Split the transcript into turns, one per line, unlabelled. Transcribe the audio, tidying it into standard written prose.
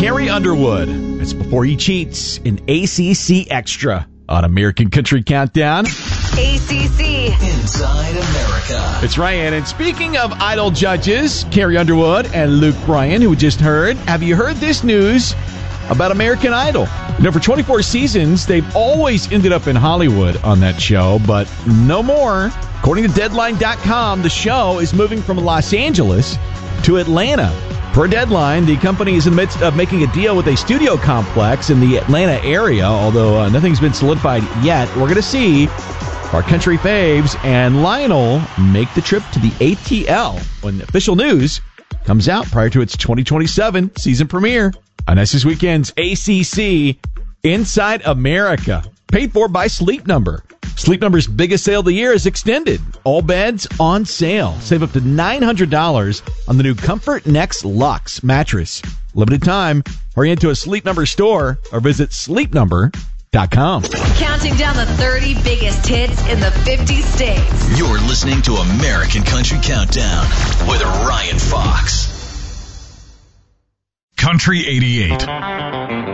Carrie Underwood. It's Before He Cheats in ACC Extra on American Country Countdown.
ACC
Inside America.
It's Ryan. And speaking of Idol judges, Carrie Underwood and Luke Bryan, who we just heard, have you heard this news about American Idol? You know, for 24 seasons, they've always ended up in Hollywood on that show, but no more. According to Deadline.com, the show is moving from Los Angeles to Atlanta. Per Deadline, the company is in the midst of making a deal with a studio complex in the Atlanta area, although nothing's been solidified yet. We're going to see our country faves and Lionel make the trip to the ATL when official news comes out prior to its 2027 season premiere. On this weekend's ACC Inside America, paid for by Sleep Number. Sleep Number's biggest sale of the year is extended. All beds on sale. Save up to $900 on the new Comfort Next Luxe mattress. Limited time. Hurry into a Sleep Number store or visit sleepnumber.com.
Counting down the 30 biggest hits in the 50 states.
You're listening to American Country Countdown with Ryan Fox.
Country 88.